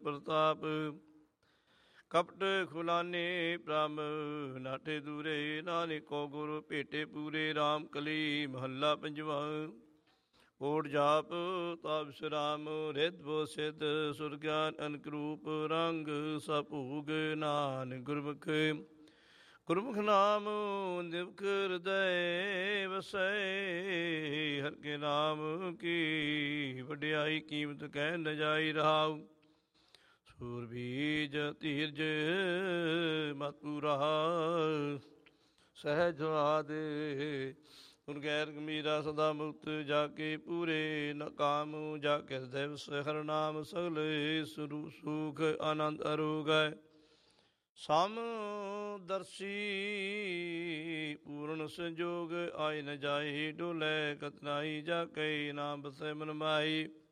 ਪ੍ਰਤਾਪ। ਕਪਟ ਖੁਲਾਨੇ ਪ੍ਰਮ ਨਾਠੇ ਦੂਰੇ, ਨਾਨਕੋ ਗੁਰ ਭੇਟੇ ਪੂਰੇ। ਰਾਮ ਕਲੀ ਮਹੱਲਾ ਪੰਜਵਾ। ਓਟ ਜਾਪ ਤਾਪ ਵਿਸਰਾਮ, ਰਿੱਧ ਬੋ ਸਿੱਧ ਸੁਰ ਗਿਆਨ ਅਨਕ ਰੂਪ। ਰੰਗ ਸਭੂਗ ਨਾਨਕ ਗੁਰਮੁਖ, ਗੁਰਮੁਖ ਨਾਮ ਨਿਵਕ ਹਿਰਦੈ ਵਸੈ। ਹਰਿ ਕੇ ਨਾਮ ਕੀ ਵਡਿਆਈ, ਕੀਮਤ ਕਹਿ ਨ ਜਾਈ। ਰਹਾਉ ਸੂਰਬੀਜ ਧੀਰਜ ਮਤ ਪੂਰਾ, ਸਹਿਜ ਆਦਿ ਗੁਰ ਗੈਰ ਗੰਭੀਰਾ। ਸਦਾ ਮੁਕਤ ਜਾ ਕੇ ਪੂਰੇ, ਨ ਕਾਮ ਜਾ ਕੇ ਹਿਰਦੈ ਵਸੈ। ਹਰਿ ਨਾਮ ਸਗਲ ਸੁਖ ਆਨੰਦ ਅਰੋਗੈ। ਸਮਦਰਸ਼ੀ ਪੂਰਨ ਸੰਜੋਗ, ਆਏ ਨ ਜਾਏ ਡੋਲੇ ਕਤਨਾਈ। ਜਾ ਕੇ ਨਾਮ ਬਸੈ ਮਨ ਮਾਈ,